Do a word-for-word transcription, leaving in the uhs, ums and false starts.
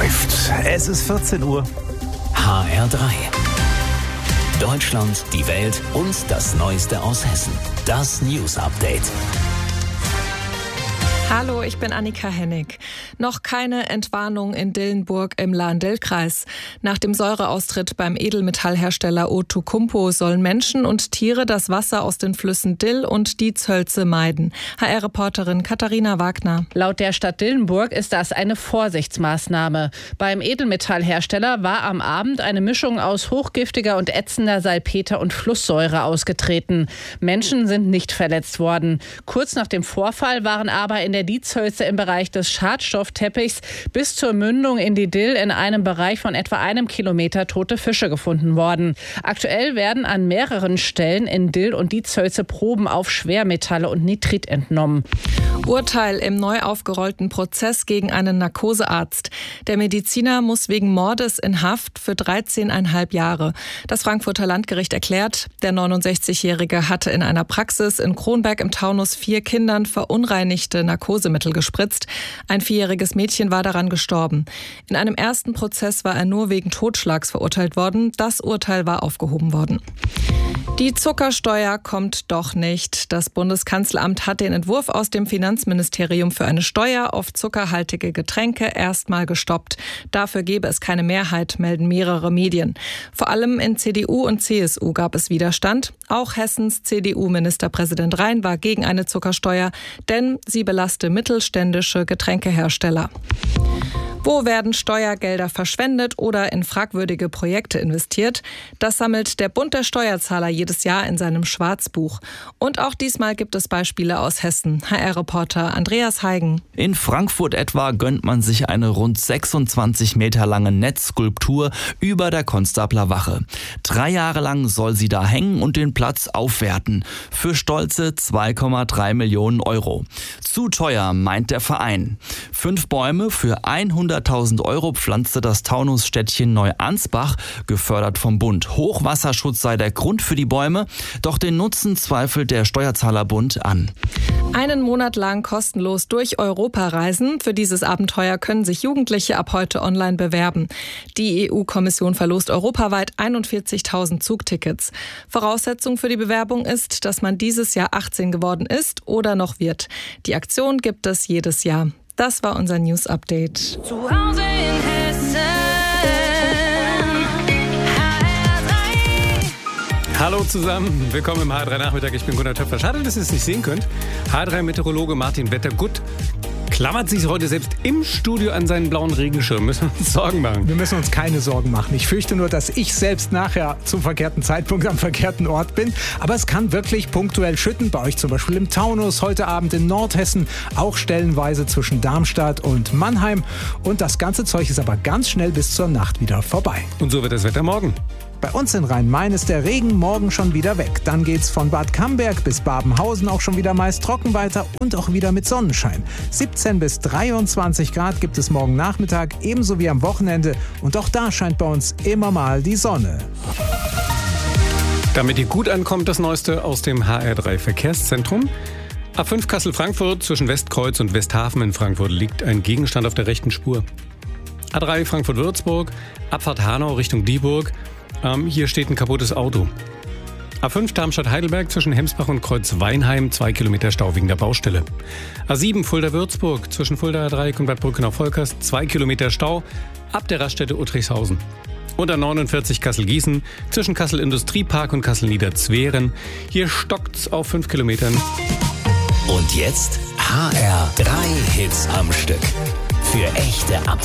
läuft. Es ist vierzehn Uhr. H R drei. Deutschland, die Welt und das Neueste aus Hessen. Das News Update. Hallo, ich bin Annika Hennig. Noch keine Entwarnung in Dillenburg im Lahn-Dill-Kreis. Nach dem Säureaustritt beim Edelmetallhersteller Outokumpu sollen Menschen und Tiere das Wasser aus den Flüssen Dill und Dietshölze meiden. H R-Reporterin Katharina Wagner. Laut der Stadt Dillenburg ist das eine Vorsichtsmaßnahme. Beim Edelmetallhersteller war am Abend eine Mischung aus hochgiftiger und ätzender Salpeter- und Flusssäure ausgetreten. Menschen sind nicht verletzt worden. Kurz nach dem Vorfall waren aber in der Dietshölze im Bereich des Schadstoffteppichs bis zur Mündung in die Dill in einem Bereich von etwa einem Kilometer tote Fische gefunden worden. Aktuell werden an mehreren Stellen in Dill und Dietshölze Proben auf Schwermetalle und Nitrit entnommen. Urteil im neu aufgerollten Prozess gegen einen Narkosearzt. Der Mediziner muss wegen Mordes in Haft für dreizehneinhalb Jahre. Das Frankfurter Landgericht erklärt, der neunundsechzigjährige hatte in einer Praxis in Kronberg im Taunus vier Kindern verunreinigte Narkosemittel gespritzt. Ein vierjähriges Mädchen war daran gestorben. In einem ersten Prozess war er nur wegen Totschlags verurteilt worden. Das Urteil war aufgehoben worden. Die Zuckersteuer kommt doch nicht. Das Bundeskanzleramt hat den Entwurf aus dem Finanzministerium für eine Steuer auf zuckerhaltige Getränke erstmal gestoppt. Dafür gebe es keine Mehrheit, melden mehrere Medien. Vor allem in C D U und C S U gab es Widerstand. Auch Hessens C D U-Ministerpräsident Rhein war gegen eine Zuckersteuer, denn sie belaste mittelständische Getränkehersteller. Wo werden Steuergelder verschwendet oder in fragwürdige Projekte investiert? Das sammelt der Bund der Steuerzahler jedes Jahr in seinem Schwarzbuch. Und auch diesmal gibt es Beispiele aus Hessen. H R-Reporter Andreas Heigen. In Frankfurt etwa gönnt man sich eine rund sechsundzwanzig Meter lange Netzskulptur über der Konstabler Wache. Drei Jahre lang soll sie da hängen und den Platz aufwerten. Für stolze zwei Komma drei Millionen Euro. Zu teuer, meint der Verein. Fünf Bäume für hunderttausend Euro pflanzte das Taunusstädtchen Neuansbach, gefördert vom Bund. Hochwasserschutz sei der Grund für die Bäume, doch den Nutzen zweifelt der Steuerzahlerbund an. Einen Monat lang kostenlos durch Europa reisen. Für dieses Abenteuer können sich Jugendliche ab heute online bewerben. Die E U-Kommission verlost europaweit einundvierzigtausend Zugtickets. Voraussetzung für die Bewerbung ist, dass man dieses Jahr achtzehn geworden ist oder noch wird. Die Aktion gibt es jedes Jahr. Das war unser News Update. Zu Hause in Hessen. H R drei. Hallo zusammen, willkommen im H R drei Nachmittag. Ich bin Gunnar Töpfer. Schade, dass ihr es nicht sehen könnt. H R drei Meteorologe Martin Wettergut klammert sich heute selbst im Studio an seinen blauen Regenschirm. Müssen wir uns Sorgen machen? Wir müssen uns keine Sorgen machen. Ich fürchte nur, dass ich selbst nachher zum verkehrten Zeitpunkt am verkehrten Ort bin. Aber es kann wirklich punktuell schütten. Bei euch zum Beispiel im Taunus, heute Abend in Nordhessen, auch stellenweise zwischen Darmstadt und Mannheim. Und das ganze Zeug ist aber ganz schnell bis zur Nacht wieder vorbei. Und so wird das Wetter morgen. Bei uns in Rhein-Main ist der Regen morgen schon wieder weg. Dann geht's von Bad Camberg bis Babenhausen auch schon wieder meist trocken weiter und auch wieder mit Sonnenschein. siebzehn bis dreiundzwanzig Grad gibt es morgen Nachmittag, ebenso wie am Wochenende. Und auch da scheint bei uns immer mal die Sonne. Damit ihr gut ankommt, das Neueste aus dem H R drei Verkehrszentrum. A fünf Kassel-Frankfurt zwischen Westkreuz und Westhafen in Frankfurt liegt ein Gegenstand auf der rechten Spur. A drei Frankfurt-Würzburg, Abfahrt Hanau Richtung Dieburg. Ähm, hier steht ein kaputtes Auto. A fünf Darmstadt-Heidelberg zwischen Hemsbach und Kreuz-Weinheim, zwei Kilometer Stau wegen der Baustelle. A sieben Fulda-Würzburg zwischen Fuldaer Dreieck und Bad Brückenau-Volkers, zwei Kilometer Stau ab der Raststätte Uttrichshausen. Und A neunundvierzig Kassel-Gießen zwischen Kassel-Industriepark und Kassel-Niederzweren. Hier stockt's auf fünf Kilometern. Und jetzt H R drei Hits am Stück. Für echte Ab